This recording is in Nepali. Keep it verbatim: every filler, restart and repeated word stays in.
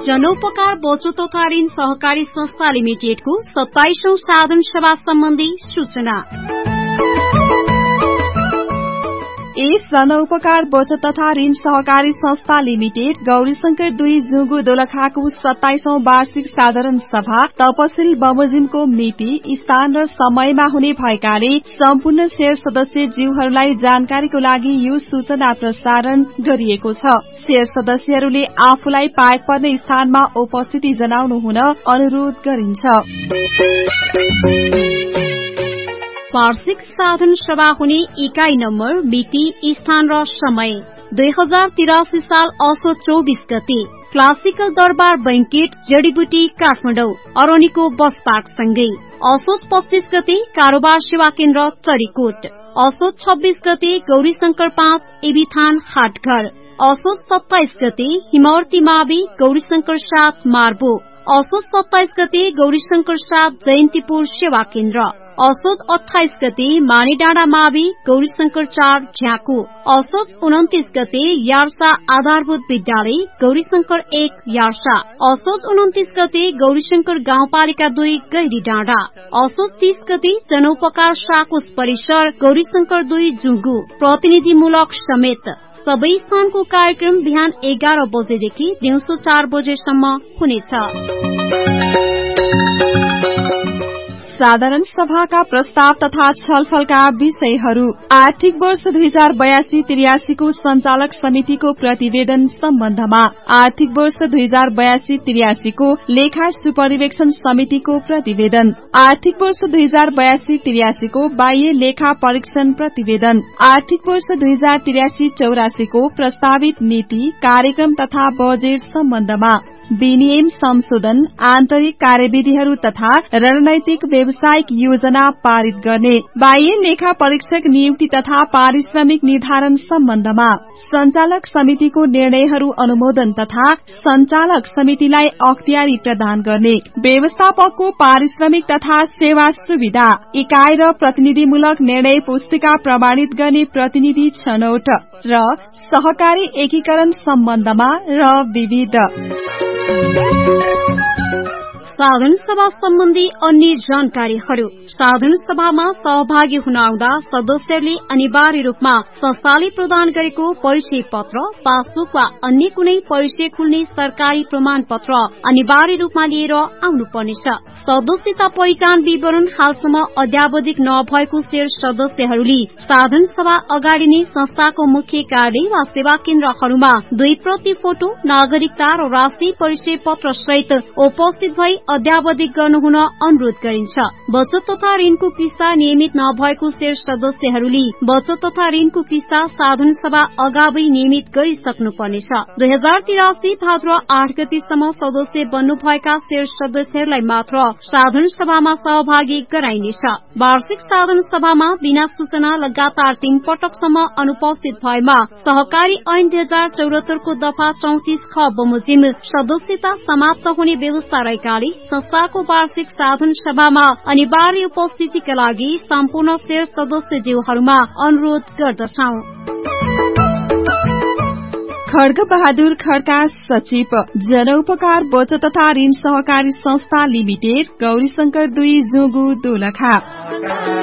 जनोपकार बचत तथा ऋण सहकारी संस्था लिमिटेडको सत्ताइसौं साधारण सभा सम्बन्धी सूचना। यस जनउपकार बचत तथा ऋण सहकारी संस्था लिमिटेड गौरीशंकर दुई जुगु दोलखाको सत्ताइसौं वार्षिक साधारण सभा तपसिल बमोजिमको मिति, स्थान र समयमा हुने भएकाले सम्पूर्ण शेयर सदस्य जीवहरूलाई जानकारीको लागि यो सूचना प्रसारण गरिएको छ। शेयर सदस्यहरूले आफूलाई पाएक पर्ने स्थानमा उपस्थिति जनाउनु हुन अनुरोध गरिन्छ। वार्षिक साधारण सभा हुने इकाई नम्बर, मिति, स्थान र समय दुई हजार तिरासी साल असोज चौबीस गते क्लासिकल दरबार बैंकेट, जडीबुटी, काठमाडौँ अरोनीको बस पार्क सँगै। असोज पच्चीस गते कारोबार सेवा केन्द्र, चरीकोट। असोज छब्बीस गते गौरीशंकर पाँच, एबीथान, हाटघर। असोज सत्ताइस गते हिमावर्ती मावि, गौरीशंकर सात, मार्बो। असोज सत्ताइस गते गौरीशंकर सात, जयन्तीपुर सेवा केन्द्र। असोज अठाइस गते मानेडाँडा मावि, गौरीशंकर चार, झ्याकु। असोज उन्तिस गते यार्सा आधारभूत विद्यालय, गौरीशंकर एक, यार्सा। असोज उन्तिस गते गौरीशंकर गाउँपालिका दुई, गैरी डाँडा। असोज तीस गते जनोपकार साकुस परिसर, गौरीशंकर दुई, जुगु। प्रतिनिधिमूलक समेत सबै स्थानको कार्यक्रम बिहान एघार बजेदेखि दिउँसो चार बजेसम्म हुनेछ। साधारण सभाका प्रस्ताव तथा छलफलका विषयहरू। आर्थिक वर्ष दुई हजार बयासी त्रियासीको संचालक समितिको प्रतिवेदन सम्बन्धमा। आर्थिक वर्ष दुई हजार बयासी त्रियासीको लेखा सुपरिवेक्षण समितिको प्रतिवेदन। आर्थिक वर्ष दुई हजार बयासी त्रियासीको बाह्य लेखा परीक्षण प्रतिवेदन। आर्थिक वर्ष दुई हजार त्रियासी चौरासीको प्रस्तावित नीति, कार्यक्रम तथा बजेट सम्बन्धमा। विनियम संशोधन, आन्तरिक कार्यविधिहरू तथा रणनैतिक व्यावसायिक योजना पारित गर्ने। बाह्य लेखा परीक्षक नियुक्ति तथा पारिश्रमिक निर्धारण सम्बन्धमा। संचालक समितिको निर्णयहरू अनुमोदन तथा संचालक समितिलाई अख्तियारी प्रदान गर्ने। व्यवस्थापकको पारिश्रमिक तथा सेवा सुविधा। इकाई र प्रतिनिधिमूलक निर्णय पुस्तिका प्रमाणित गर्ने प्रतिनिधि छनौट र सहकारी एकीकरण सम्बन्धमा र विविध साधारण सभा सम्बन्धी अन्य जानकारीहरू। साधारण सभामा सहभागी हुन आउँदा सदस्यहरूले अनिवार्य रूपमा संस्थाले प्रदान गरेको परिचय पत्र, पासबुक वा अन्य कुनै परिचय खुल्ने सरकारी प्रमाण पत्र अनिवार्य रूपमा लिएर आउनुपर्नेछ। सदस्यता पहिचान विवरण हालसम्म अद्यावधिक नभएको शेयर सदस्यहरूले साधारण सभा अगाडि नै संस्थाको मुख्य कार्यालय वा सेवा केन्द्रहरूमा दुई प्रति फोटो, नागरिकता र राष्ट्रिय परिचय पत्र सहित उपस्थित भई अद्यावधिक गर्नुहुन अनुरोध गरिन्छ। बचत तथा ऋणको किस्ता नियमित नभएको शेयर सदस्यहरूले बचत तथा ऋणको किस्ता साधारण सभा अगावै नियमित गरिसक्नुपर्नेछ। दुई हजार तिरासी भाद्र आठ गतेसम्म सदस्य बन्नुभएका शेयर सदस्यहरूलाई मात्र साधारण सभामा सहभागी गराइनेछ। वार्षिक साधारण सभामा बिना सूचना लगातार तीन पटकसम्म अनुपस्थित भएमा सहकारी ऐन दुई हजार चौरात्तरको दफा चौतिस ख बमोजिम सदस्यता समाप्त हुने व्यवस्था रहेकाले संस्थाको वार्षिक साधारण सभामा अनिवार्य उपस्थितिका लागि सम्पूर्ण शेयर सदस्यज्यूहरूमा अनुरोध गर्दछौं। खड्ग बहादुर खड्का, सचिव, जनउपकार बचत तथा ऋण सहकारी संस्था लिमिटेड, गौरीशंकर दुई, जुगु, दोलखा।